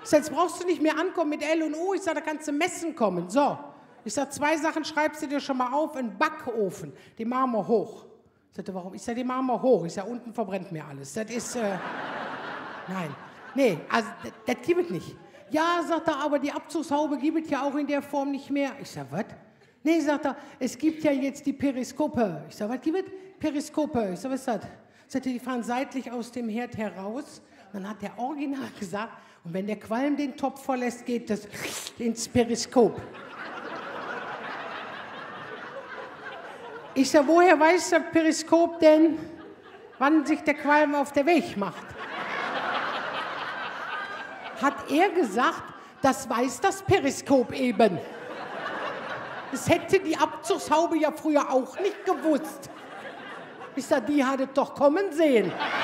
Ich sag, jetzt brauchst du nicht mehr ankommen mit L und O. Ich sag, da kannst du messen kommen. So. Ich sag, 2 Sachen schreibst du dir schon mal auf. Ein Backofen, die machen wir hoch. Ich sagte, warum? Ich sag, die machen wir hoch. Ich sag, unten verbrennt mir alles. Das ist, nein. Nee, also, das gibt es nicht. Ja, sagt er, aber die Abzugshaube gibt es ja auch in der Form nicht mehr. Ich sag, was? Nee, sagt er, es gibt ja jetzt die Periskope. Ich sag, was gibt es? Periskope. Ich sag, was ist das? Sagt er, die fahren seitlich aus dem Herd heraus. Und dann hat der Original gesagt, und wenn der Qualm den Topf verlässt, geht das ins Periskop. Ich sag, woher weiß das Periskop denn, wann sich der Qualm auf der Weg macht? Hat er gesagt, das weiß das Periskop eben. Das hätte die Abzugshaube ja früher auch nicht gewusst. Ich sag, die hat es doch kommen sehen.